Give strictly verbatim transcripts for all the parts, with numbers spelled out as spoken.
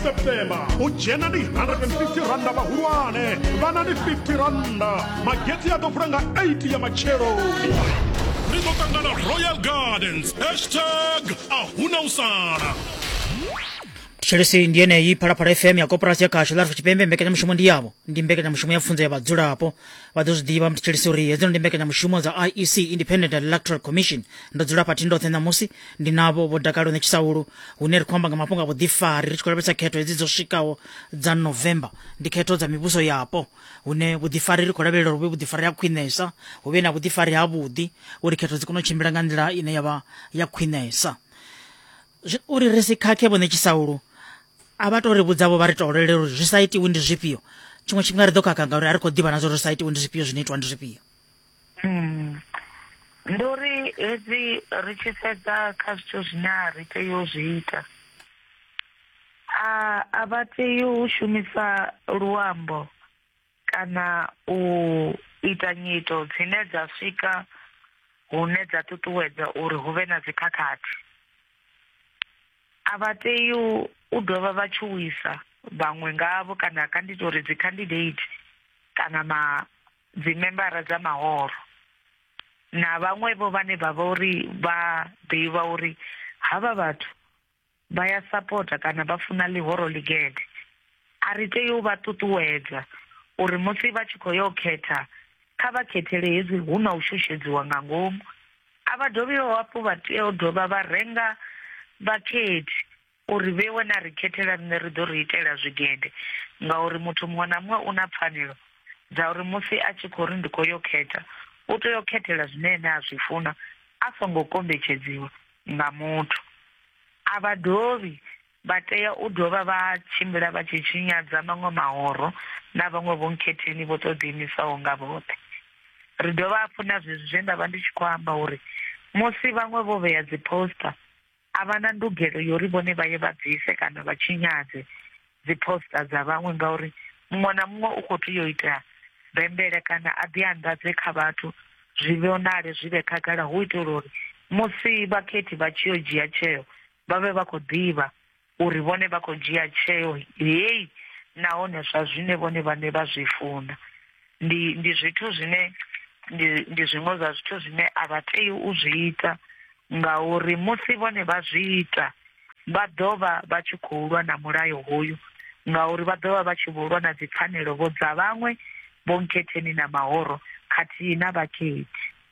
September ujena ni one hundred fifty randa vahulwane vana ni fifty randa mageti ya dofranga eighty ya machero Ritotangana Royal Gardens hashtag ahuna usana Chelsea ndiene yi para para F M ya koperasi ya kasho la chipembe mbeke na mushumo ndi yabo ndi mbeke na mushumo ya funza ya badzula hapo vadozdiva mu Chelsea uri yezo ndi mbeke na mushumo za I E C Independent Electoral Commission ndodzula patindo tena musi ndinabo bodakalo ne chisaulu uneri kwamba ngamapunga bodifari richikolebesa kheto edzidzo shikawo dza November ndikheto dza mibuso yapo une bodifari rikolebelero rubi bodifari ya kwinesa ube na bodifari ya budi uri kheto dzikuno chimbira ngandira ine yaba ya kwinesa uri resikhakhe bone chisaulu abatori budzavo vari taurelero zvisaiti windi zvipio chimwe chingari dokakanga uri ariko diva nazo zvisaiti windi zvipio zvinoitwa ndi zvipio hmm ndori hedzi richisedza kha zvithu zvine hariteyo zviita a avateyo ushumisa luambo kana uita nyito dzine dzasvika hune dzatutuwedza uri huve na dzikhakhathi avateyo udova vachiwisa vamwe ngavo kana kanditori dzicandidate kana ma dzimembara dzamahoro na vamwevo vane bva uri vadhiva uri hava vathu vayasapota kana vafuna lihoro ligede ariteyo vatutuwedza uri musi vachikoyokhetha khavakhetele hedzi huna ushushedziwa nga ngomu avadoviwo wapo vateyo dova varenga vakhethi uri vewe na rikhethela rine ri ḓo ri itela zwigede ngauri muthu muṅwe na muṅwe una pfanelo dza uri musi a tshi khou ri ndi khou yo khetha u tea u khethela zwine ene a zwi funa a songo kombetshedziwa nga muthu a vhadovi vha tea u dovha vha tshimbila vha tshi tshinyadza maṅwe mahoro na vhaṅwe vho nkhetheni vho tou ḓiimisaho nga vhoṱhe ri dovha hafhu na zwezwi zwe nda vha ndi tshi khou amba uri musi vhaṅwe vho vhea dziposta avana ndugelo yori vone vaye vabvise kana vachinyadze dziposta dza vamwe ngauri muṅwe na muṅwe u khou tea u ita bembele kana a ḓi anḓadze kha vhathu zwi vhonale zwi vhe khagala hu itela uri musi vhakhethi vha tshi yo dzhia tsheo vha vhe vha khou ḓivha uri vhone vha khou dzhia tsheo heyi nahone zwa zwine vhone vhane vha zwi funa ndi ndi zwithu zwine ndi ndi zwiṅwe zwa zwithu zwine a vha tei u zwi ita ngauri musi vhone vha zwi ita vha ḓovha vha tshi khou lwa na mulayo hoyu ngauri vha ḓovha vha tshi vho lwa na dzipfanelo vho dza vhaṅwe vho nkhetheni na mahoro khathihi na vhakhethi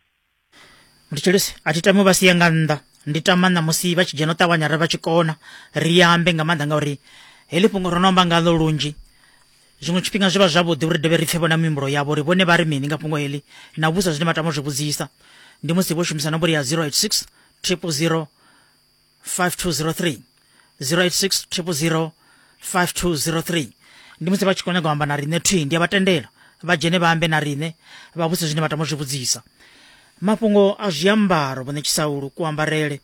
ndi Chelsea a thi tami vha siya nga nnḓa ndi tama na musi vha tshi dzhena u ṱavhanya ri vha tshi kona ri ambe nga maanḓa ngauri heḽi fhungo ro no amba ngaḽo lunzhi zwiṅwe tshifhinga zwi vha zwavhuḓi uri dovhe ri pfhe vhona mihumbulo yavho uri vhone vha ri mini nga fhungo heḽi na vhusa zwine vha tama u zwi vhudzisa ndi musi vho shumisa nomboro ya zero eight six triple zero five two zero three zero eight six triple zero five two zero three ndi musi vha tshi kona u amba na riṋe thwi ndi a vha tendela vha dzhene vha ambe na riṋe vha vhuse zwine vha tama u zwi vhudzisa mafhungo a zwiambaro vhone Chisaulu kuambarele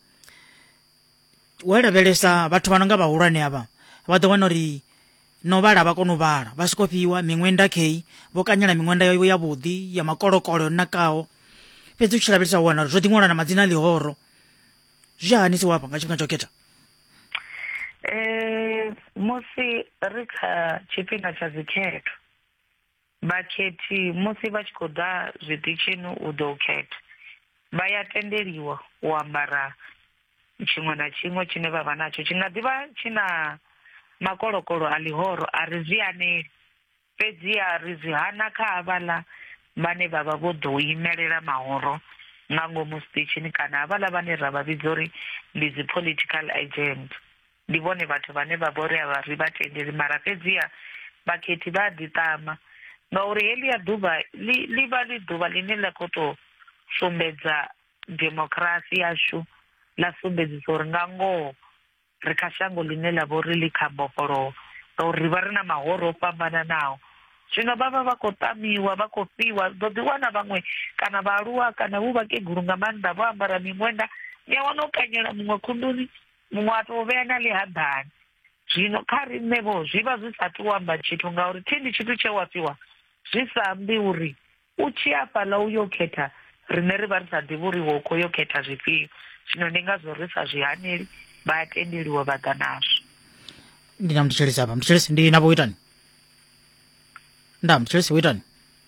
wa lavhelesa vhathu vha no nga vhahulwane avha vha ḓo wana uri no vhala vha kona u vhala vha siko fhiwa miṅwenda kei vho kanyela miṅwenda yo ya vhuḓi ya makolokolo nakaho fhedzi u tshi lavhelesa wana uri zwo ḓi ṅwala na madzina a ḽihoro zwi a hanisi wapha nga tshifhinga tsho khetha eh musi ri kha tshifhinga tsha dzikhetho vhakhethi musi vha tshi khou ḓa zwiṱitshini u ḓo khetha vha ya tendeliwa u ambara tshiṅwe na tshiṅwe tshine vha vha natsho tshi nga ḓivha tshi na makolokolo a ḽihoro a ri zwi aneli fhedzi a ri zwi hana kha havhaḽa vhane vha vha vho ḓo imelela mahoro nga ngomu station kana havhaḽa vhane ra vha vhidza uri ndi dzi political agent ndi vhone vhathu vhane vha vha uri a vha ri vha tendeli mara fhedziha vhakhethi vha a ḓiṱama ngauri heḽi ya ḓuvha ḽi vha ḽi ḓuvha ḽine ḽa khou tou sumbedza demokirasi yashu ḽa sumbedzisa uri nga ngoho ri kha shango ḽine ḽa vha uri ḽi kha mbofholowo ngauri ri vha ri na mahoro o fhambananaho zwino vha vha vha khou ṱamiwa vha khou fhiwa ḓo ḓi wana vhaṅwe kana vhaaluwa kana hu vhakegulu nga maanḓa vho ambara miṅwenda ni a wana u kanyela muṅwe khunduni muṅwe a tou vhea na ḽihaḓani zwino kha riṋe vho zwi vha zwi sa tou amba tshithu ngauri thi ndi tshithu tshe wa fhiwa zwi sa ambi uri u tshi a fhaḽa u yo khetha riṋe ri vha ri sa ḓivhi uri wo khou yo khetha zwifhio zwino ndi ngazwo ri sa zwi haneli vha a tendeliwa vha ḓa nazwo ndina mthetshelesi apa mthetshelesi ndina bo itani nda mthetshelesi uitani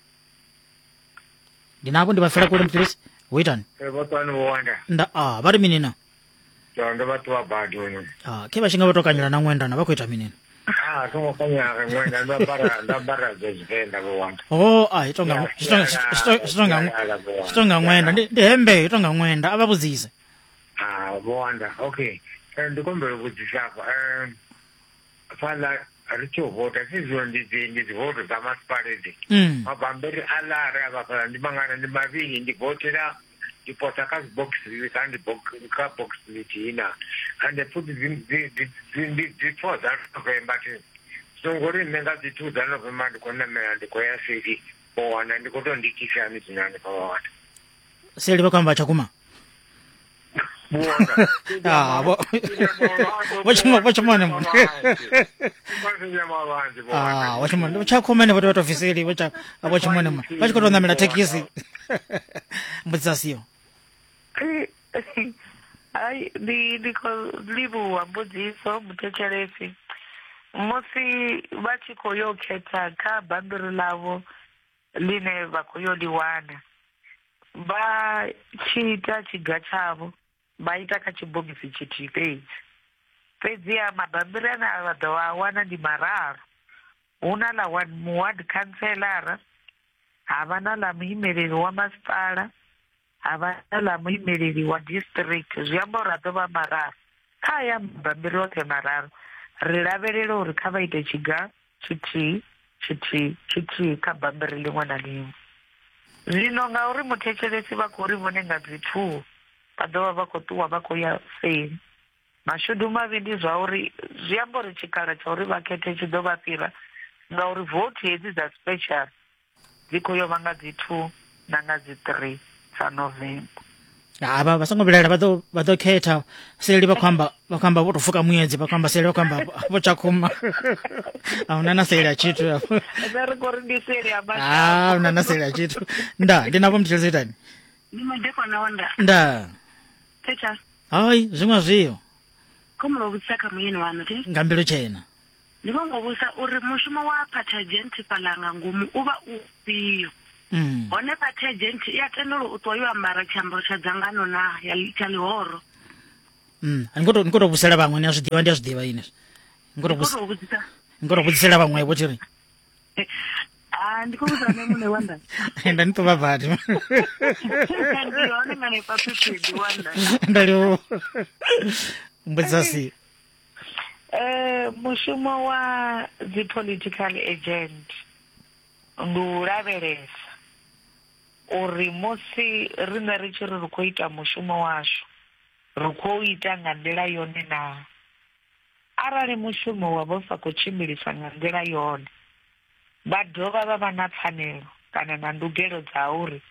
ndinapo ndibafela kule mthetshelesi uitani Ebatani wanda. nda ah bari minina Ndo batu abado ni. ah keba chinga batokanyira na Mwenda na bakuita minina Ah, tomo kanya Mwenda ndo bara ndo bara zezenda wanda. oh ah itonga itonga itonga itonga Mwenda ndi hembe itonga Mwenda ababuzise Ah, wanda. Okay. Ndikombe kuzishapa. Eh fala aricho vota sizwe ndizi ndizi voto za masparedi. mm Mabamberi alara abafana ndimangana ndimabili ndivotera ndipota kazi box kandi box ka box litina and put the the the the for that November so ngori nenga the two that November ndikona mera ndikoya siri bona ndikoto ndikisha mizinani kwa watu seli bakwamba chakuma Buona. ah bo wachimo wachimone mo ah wachimone chakomene voto voto ofisili wacha wachimone mo wachikoto ndamela tekisi mbudzasio ai ndi ndiko libu wambudziso mutechelesi musi vachikoyoketa ka bambiri lavo line vakoyoliwana vachiita chiga chavo vaita kachibhokisi chiti pedzi pedzi ya mabambiri ana vadawawana ndi mararu una la muward councilora havana la muimereri wamasipala havana la muimereri wa district zviamba uri atova mararu kaya mabambiri ose mararu rilaverero uri kavaite chiga chitii chitii chitii kabambiri limwe nalimwe zvino ngauri mutechelesi vakori vone ngazi two padova vakotuwa vakoya sei mashudu mavindi zvauri zviamba uri chikara chauri vakete chidovapira ngauri vhoti hedzi dzaspecial dzikoyo vangadzi two nangadzi three dzanovemba ava vasangovilela vato vatokhetha seli vakwamba vakwamba votofuka mwedzi vakwamba seli vakwamba vochakuma aunana seli achitu apo narikori ndi seli ah unana seli achitu nda ndinapo mthelezitani ndimadekwana wanda nda techa hayi zvimwe zviyo komulokutsaka muyeni wanu te ngambilo chena ndinongobusa uri mushumo wa patagenti palanga ngumu uva upiyo mm one patagenti iyatenolo utwayiwa mbara chambaro cha dzangano na ya lihoro mm ngoto ngoto busela vamwe ni azvidiva ndi azvidiva ine ngoto busela ngoto busela vamwe vochiri ah ndikubuza nemune wanda enda nitova bati ndione ngane papiti wanda ndalio mbudzasi eh mushumo wa the political agent nduraveresa uri musi rine richiri rikuita mushumo washo rikuita nga ndela yone na arali mushumo wavo sakuchimbilisa nga ndela yone vadova vava na pfanelo kana na ndugelo dza uri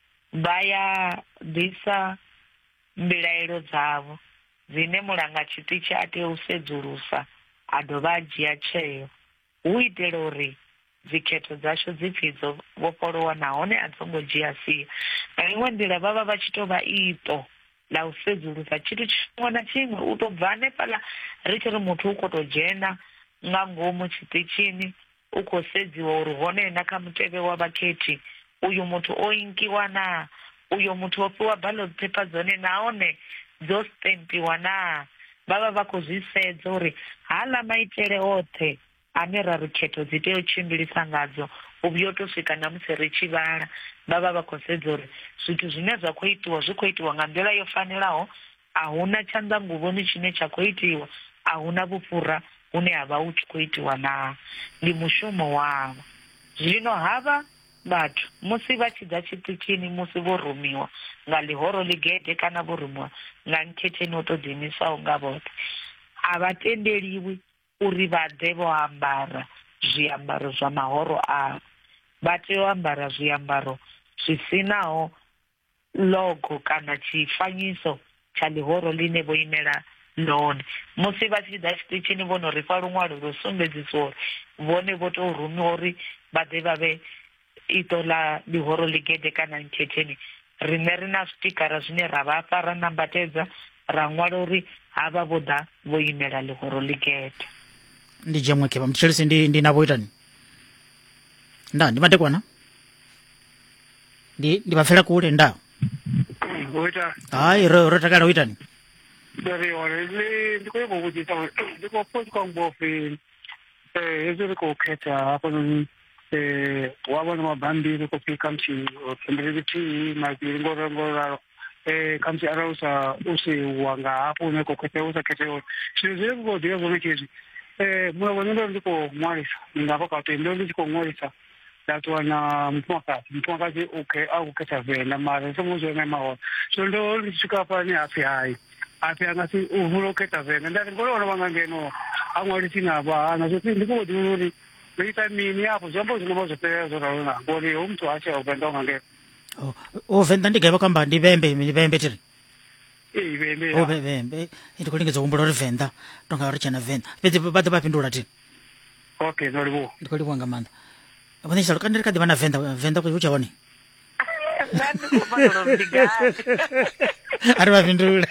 vaya disa mbilaelo dzavo dzine mulanga chitichi ate usedzulusa adova ajiya cheo uitela uri dzikhetho dzasho dzipfidzo vopolowa nahone adzongojiya siya na imwe ndila vava vachitova ito la usedzulusa chithu chimwe na chimwe utobva nepala richiri muthu ukotojena nga ngomu chitichini ukosedziwa uri honena kamuteve wavaketi uyu muthu oinkiwa na uyu muthu opiwa ballot paper dzone naone dzostempiwa na vava vakozvisedza uri hala maitele othe ane rarikhetho dziteyo chimbilisa ngadzo ubiyotosvika namusi richivala vava vakosedza uri zvithu zvine zvakoitiwa zvikoitiwa nga ndela yofanirawo ahuna chanzanguvoni chine chakoitiwa ahuna vupfura une hava uchikoitiwa na ndi mushumo wavo zvino hava vathu musi vachidza chitichini musi vorumiwa nga lihoro ligedhe kana vorumiwa nga nketeni otodzimisawo nga vote havatendeliwi uri vadhe voambara zviambaro zvamahoro avo vateoambara zviambaro zvisinawo logo kana chifanyiso chalihoro line voimela lone musi vachidza chitichini vonoripa rumwaro rosumbedzisa uri vone votorumiwa uri vadhe vave ito la lihoro ligedhe kana nketeni rine rina switikara zvine ravapa ranambatedza ramwalo uri hava voda voimela lihoro ligedhe ndi jemwe kepa mthelisi ndi ndi nabo itani nda ndi madekwana ndi ndi bafela kule nda Oita. ai ro ro takala uitani Dari ore le ndiko ko kuti ta ndiko post ko mbofi eh ezo ko keta hapo ni eh wabona mabambi ko fika mchi kimbiliti na ngora ngora eh kamchi arausa usi wanga hapo ne ko keta usa keta shize ngo dia ngo kezi eh mwa wona ndiko mwalisa ngapa ka tendo ndiko mwalisa datu wana mpaka mpaka je okay au keta vena mara somo zo na mawo so ndo ndishika pa ni afya afya ngasi uvulo keta vena ndari ngoro wana ngeno angwali tina ba anazothi ndiko duri vitamini hapo jambo zinobozo pezo rauna ngori umtu acha ubendo ngange oh o venda ndigeba kamba ndibembe ndibembe tiri eh bembe o bembe into kulingeza kumbula ri venda tonga ri chana venda pete bata bapindula tiri okay nolibo ndikoli kwanga manda abone salo kandiri kadi bana venda venda ko ucha woni nandi kupandolo ndigani ari bapindula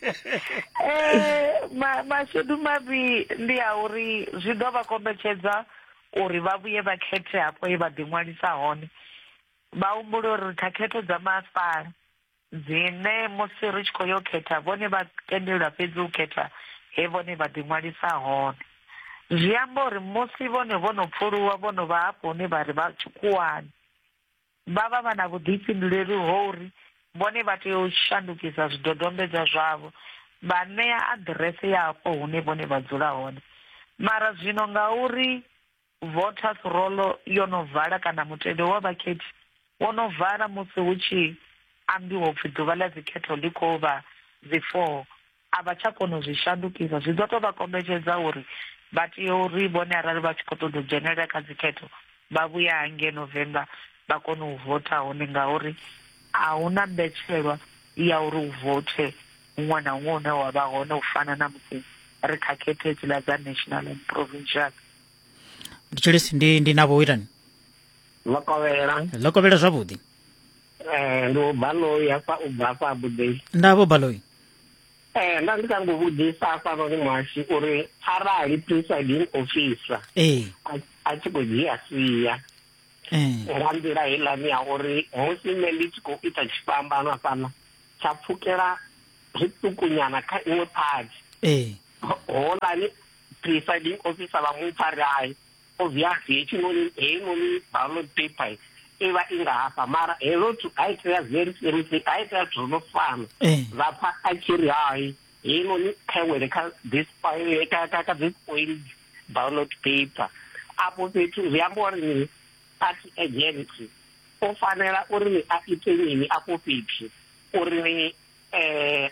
eh ma mashudu mabi ndi a uri zwi ḓo vha kombetshedza uri vha vhuye vha khethe hapo e vha ḓiṅwalisa hone vha humbule uri thakhetho dza masipala dzine musi ri tshi khou yo khetha vhone vha tendelwa fhedzi u khetha he vhone vha ḓiṅwalisa hone zwi amba uri musi vhone vho no pfuluwa vho no vha hafho hune vha ri vha tshikhuwani vha vha vha na vhuḓifhinduleli ho uri vhone vha tea u shandukisa zwidodombedzwa zwavho vha ṋea aḓirese yapo hune vhone vha dzula hone mara zwino nga uri voters roll yo no vala kana mutende wa vhakhethi wo no vala musi hu tshi ambiwa upfi ḓuvha ḽa dzikhetho ḽi khou vha dzi four a vha tsha kona u zwi shandukisa zwi ḓo tou vha kombetshedza uri vha tea uri vhone arali vha tshi khou ṱoḓa u dzhenelela kha dzikhetho vha vhuya hangei November vha kone u vota hone ngauri a hu na mbetshelwa ya uri u vote huṅwe na huṅwe hune wa vha hone u fana na musi ri kha khetho hedziḽa dza national and provincial ndichelisi ndi ndi nabo uitani Lokovela. lokovela zwavhuḓi Eh ndo balo ya fa ubva fa budei. ndabo baloi Eh nda ndika nguvhudzisa fa vhone mwashi uri arali presiding officer eh a tshi khou dzhia sia eh nga nḓila heiḽani ya uri musi nṋe ndi tshi khou ita tshifhambano fhano tsha pfukela zwiṱukunyana kha iṅwe party eh hoḽani presiding officer vha mupfari hayi obviously hechinoni heinoni ballot paper eva i nga hafha mara helo a itea very seriously a itea zwithu zwo no fana eh vha pfa a tshi ri hayi heinoni kha wele kha this ka this oil ballot paper afho fhethu zwi amba uri ni party agent o fanela uri ni a ite mini afho fhethu uri ni eh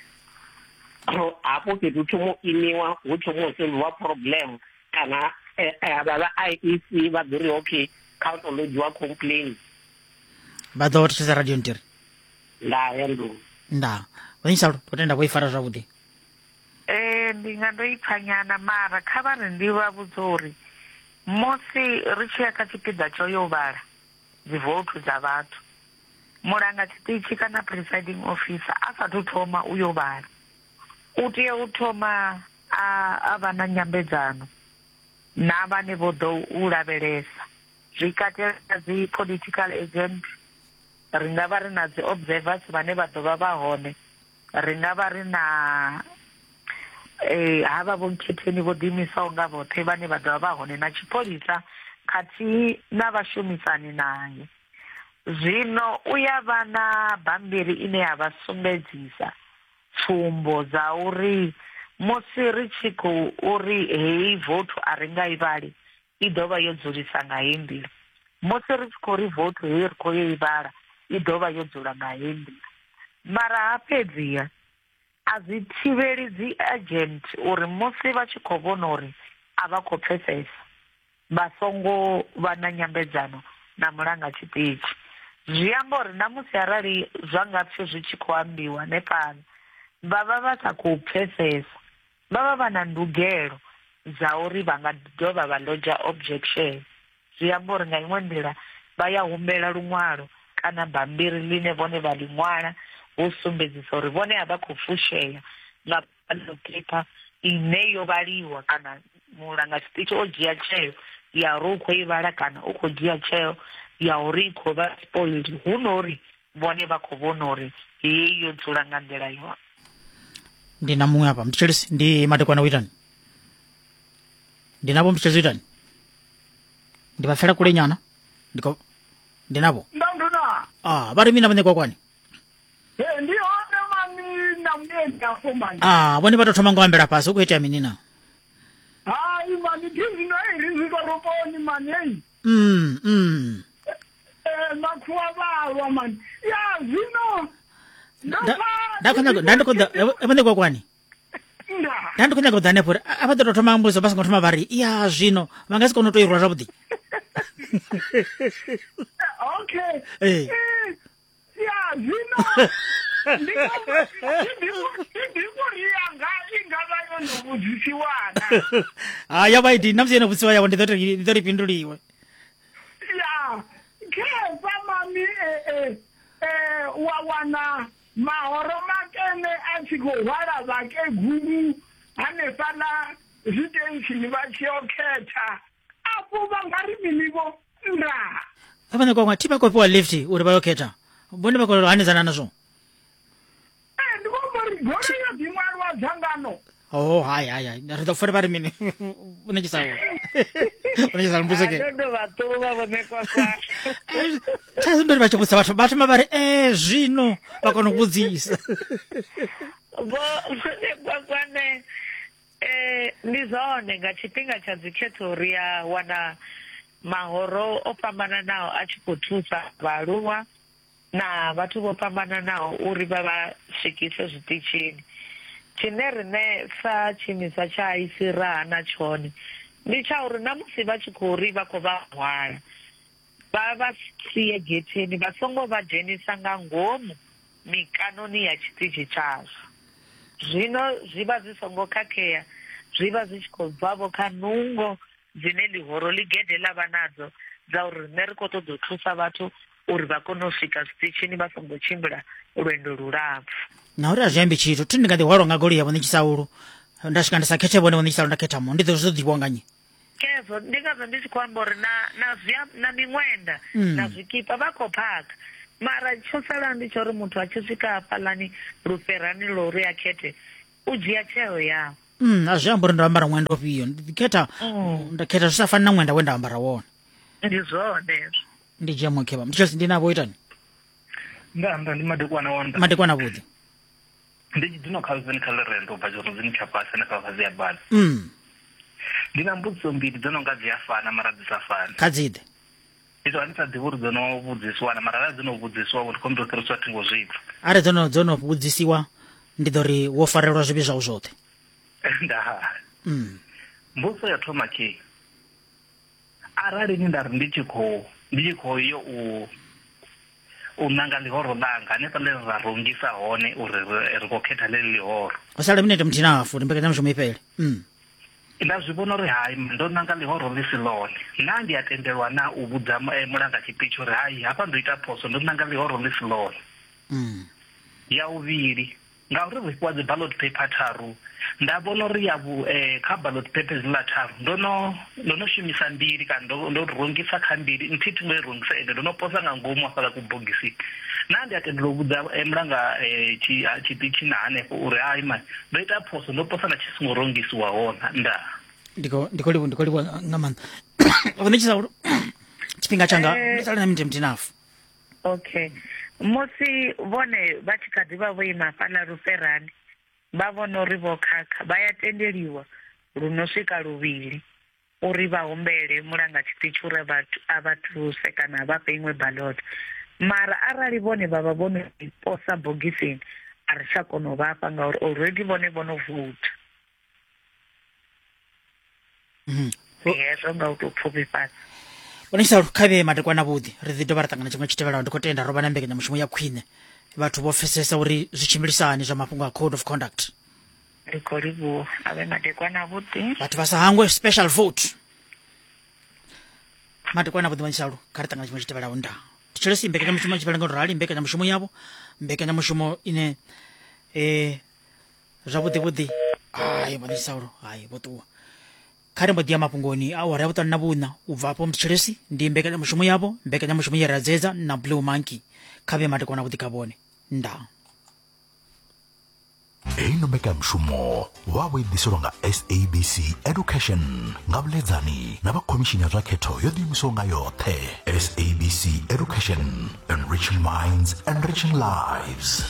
afho fhethu thomo imiwa hu thomo selwa problem kana ababa I E C vha ḓori okay council lodziwa complain vha ḓo thisa radio ntiri nda yendo nda vhanisalo potenda vho ifara zwavhuḓi eh ndi nga ndo ipfa nyana mara kha vha ri ndi vha vhudza uri musi ri tshi ya kha tshipiḓa tsho yo vhala dzi vote dza vhathu mulanga tshiṱitshi kana presiding officer a sathu thoma u yo vhala u tea u thoma a a vha na nyambedzano na vhane vho ḓo u lavhelesa zwi katela dzi political agent ri nga vha ri na dzi observers vhane vha ḓo vha vha hone ri nga vha ri na eh havha vho nkhetheni vho ḓiimisaho nga vhoṱhe vhane vha ḓo vha vha hone na tshipholisa khathihi na vhashumisani naye zwino u ya vha na bambiri ine ya vha sumbedzisa tsumbo dza uri musi ri tshi khou uri heyi vote a ri nga i vhali i ḓo vha yo dzulisa nga heyi nḓila musi ri tshi khou ri vote heyi ri khou yo i vhala i ḓo vha yo dzula nga heyi nḓila mara ha fhedziha a zwi thivheli dzi agent uri musi vha tshi khou vhona uri a vha khou pfesesa vha songo vha na nyambedzano na mulanga tshiṱitshi zwi amba uri na musi arali zwa nga pfhi zwi tshi khou ambiwa nepano vha vha vha sa khou pfesesa vha vha vha na ndugelo dza uri vha nga dovha vha lodge objection zwi amba uri nga iṅwe nḓila vha ya humbela luṅwalo kana bambiri line vhone vha ḽi ṅwala hu sumbedzisa uri vhone a vha khou fushea nga ballot paper ine yo vhaliwa kana mulanga tshiṱitshi o dzhia tsheo ya uri u khou i vhala kana u khou dzhia tsheo ya uri i khou vha spoiled hu no uri vhone vha khou vhona uri heyi yo dzula nga nḓila yone. Ndi na muṅwe hapa mthetshelesi ndi madekwana u itani ndi navho mthetshelesi u itani ndi vha pfela kule nyana ndiko ndi navho ndanduna ah vha ri mina vhane kwakwani eh ndi hone mani na mnenda fomani ah vhone vha tou thoma ngo ambela fhasi u khou itea mini na hayi mani thizino iri zvikaruponi mani hei mm mm eh makhuwa valwa mani ya zvino ndakhona ndandikoda vhane kwakwani ndandikoda ngo dane pore a vha tou thoma mbuzo basi ngo thoma vha ri ya zvino vha nga si kone u tou irwa zwavhuḓi. Okay eh ya zvino ndikurianga ingava yonobudzisiwana haya vaiti na msiyena vutsiwa yavo ndi ḓo ri pinduliwe ya khefa mami eh eh wa wana mahoro makene a tshi khou hwala vhakegulu hanefhaḽa zwitenshini vha tshi yo khetha afho vha nga ri minivo nda vhane kwakwani thi vha khou fhiwa lift uri vha yo khetha vhone vha khou hanedzana nazwo eh ndi khou ri goro yo ḓiṅwaliwa dzangano oh hayi hayi ri ḓo fora vha ri mini u netshisa u netshisa mbuzo ke ndo vhaṱuva vhone kwakwani thaidzo ndo ri vha tshi vhudzisa vhathu vha thoma vha ri eh zwino vha kona u vhudzisa vho kwakwani eh ndi zwone nga tshifhinga tsha dzikhetho ri a wana mahoro o fhambananaho a tshi khou thusa vhaaluwa na vhathu vho fhambananaho uri vha vha swikise zwiṱitshini. Tshine riṋe sa tshiimiswa tsha I C R A na tshone ndi tsha uri na musi vha tshi khou ri vha khou vha hwala vha vha sie getheni vha songo vha dzhenisa nga ngomu mikanoni ya tshiṱitshi tshazwo. Zwino zwi vha zwi songo khakhea zwi vha zwi tshi khou bvavho kha nungo dzine ḽihoro ḽi gede ḽa vha nadzo dza uri riṋe ri khou ṱoḓa u thusa vhathu uri vha kone u swika zwiṱitshini vha songo tshimbila lwendo lulapfu. na uri a zwi ambi tshithu thi ndi nga ḓihwalwa nga goloi yavho ṋekisaulu nda swika ndi sa khethe vhone vho ṋekisaulu nda khetha mo ndi ḓo zwi ḓo ḓivhiwa nga nnyi kezo ndi ngazwo ndi tshi khou amba uri na na na miṅwenda na zwikipa vha khou phaka mara tsho sala ndi tsho uri muthu a tshi swika hafhaḽani luferani lo uri a khethe u dzhia tsheo yawo. Mm, a zwi amba uri ndo ambara ṅwenda ofhio ndi khetha nda khetha zwi sa fani na ṅwenda we nda ambara wone. Ndi zwone hezwo ndi dzhia mukheba mthetshelesi ndi navho itani nda amba ndi madekwana wanda madekwana vhuḓi ndi dzino kha zweni kha lerendo bva zwo dzini tsha fhasi na kha fhasi ya bana mm ndi na mbudziso mbili dzo no nga dzi a fana mara dzi sa fani kha dziḓe ito ani sa ḓivhi uri dzo no vhudzisiwana mara arali dzo no vhudzisiwa uri khombo ṱhiriswa thingo zwithu are dzo no dzo no vhudzisiwa ndi ḓo ri wo farelwa zwivhi zwau zwoṱhe nda mm mbudziso ya thoma ke arali ni nda ri ndi tshi khou ndi tshi khou yo u u nanga ḽihoro ḽanga hanefha ḽe ra rungisa hone uri ri khou khetha ḽeḽi ḽihoro u sala minete muthihi na hafu ndi mbekanyamushumo i fhele mm nda zwi vhona uri hayi ndo nanga ḽihoro ḽi si ḽone na ndi a tendelwa na u vhudza mulanga tshipichi uri hayi hafha ndo ita phoso ndo nanga ḽihoro ḽi si ḽone mm ya uvhili ngauri ri fhiwa dzi ballot paper tharu nda vhona uri ya vhu kha ballot papers ḽa tharu ndo no ndo no shumisa mbili kana ndo ndo rungisa kha mbili nthihi thi ngo i rungisa ende ndo no posa nga ngomu hafhaḽa kubogisi na ndi a tendela u vhudza mulanga tshiṱitshi na hanefho uri hayi mani ndo ita phoso ndo posa na tshi songo rungisiwa hona nda ndiko ndiko livho ndiko livho nga maanḓa vhone tshisa uri tshifhinga tshanga ndi sala na minete muthihi na hafu. Okay musi vhone vha tshi kha ḓi vha vho ima fhaḽa luferani vha vhona uri vho khakha vha ya tendeliwa luno swika luvhili uri vha humbele mulanga tshiṱitshi uri a vha thuse kana vha fhe iṅwe balota mara arali vhone vha vha vhono posa bogisini a ri tsha kona u vhafha ngauri already vhone vho no vuta hezwo nga u tou pfufhifhadza. Vhone tshisa uri kha vhe madekwana vhuḓi ri ḓi dovha ra ṱangana tshiṅwe tshi tevhelaho ndi khou tenda ro vha na mbekanyamushumo ya khwine vhathu vho pfesesa uri zwi tshimbilisani zwa mafhungo a code of conduct. Ndi khou livhuwa a vhe madekwana vhuḓi vhathu vha sa hangwe special vote madekwana vhuḓi vhantshalu kha ri ṱangana tshiṅwe tshi tevhelaho nda thetshelesi mbekanyamushumo ya tshifhinga ngo rali mbekanyamushumo yavho mbekanyamushumo ine eh zwavhuḓi vhuḓi ai mani sauro ai botuwa kare mbadia mapungoni awara yabuta nabuna uvapo mtchilesi ndi mbeka mushumu yabo mbeka mushumu yarazeza na Blue Monkey kabe mate kona kuti kabone nda Eino mbeka mshumo wawe disoronga S A B C Education ngablezani naba commissioner rakheto yodi misonga yothe S A B C Education, enriching minds, enriching lives.